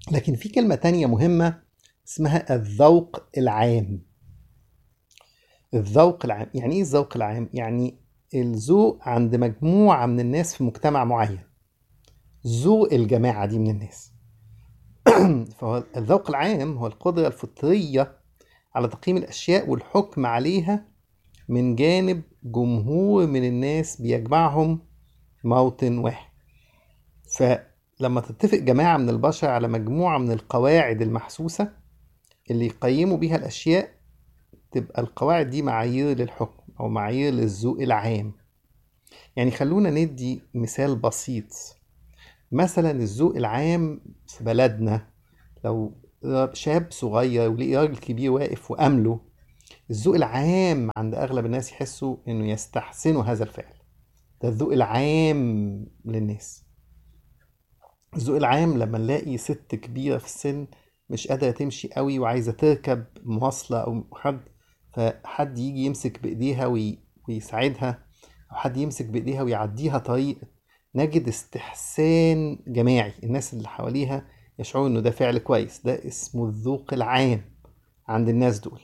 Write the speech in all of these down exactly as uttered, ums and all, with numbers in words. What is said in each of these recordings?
لكن في كلمة تانية مهمة اسمها الذوق العام. الذوق العام يعني ايه الذوق العام؟ يعني الذوق عند مجموعة من الناس في مجتمع معين، ذوق الجماعة دي من الناس. فهو الذوق العام هو القدرة الفطرية على تقييم الأشياء والحكم عليها من جانب جمهور من الناس بيجمعهم موطن واحد. فلما تتفق جماعة من البشر على مجموعة من القواعد المحسوسة اللي يقيموا بيها الأشياء، تبقى القواعد دي معايير للحكم أو معايير للذوق العام. يعني خلونا ندي مثال بسيط. مثلا الذوق العام في بلدنا، لو شاب صغير ولقي راجل كبير واقف وأمله، الذوق العام عند أغلب الناس يحسوا إنه يستحسنوا هذا الفعل. ده الذوق العام للناس. الذوق العام لما نلاقي ست كبيرة في السن مش قادرة تمشي قوي وعايزة تركب مواصلة أو حد، فحد يجي يمسك بإيديها وي... ويساعدها، أو حد يمسك بإيديها ويعديها طريق، نجد استحسان جماعي. الناس اللي حواليها يشعروا إنه ده فعل كويس. ده اسمه الذوق العام عند الناس دول.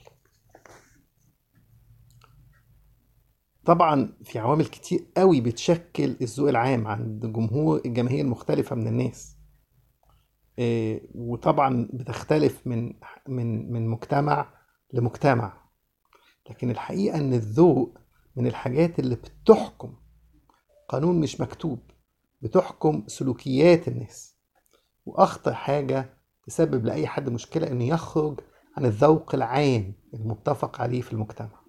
طبعا في عوامل كتير قوي بتشكل الذوق العام عند جمهور الجماهير المختلفة من الناس. إيه، وطبعا بتختلف من من من مجتمع لمجتمع. لكن الحقيقة ان الذوق من الحاجات اللي بتحكم قانون مش مكتوب، بتحكم سلوكيات الناس. واخطر حاجة تسبب لأي حد مشكلة انه يخرج عن الذوق العام المتفق عليه في المجتمع.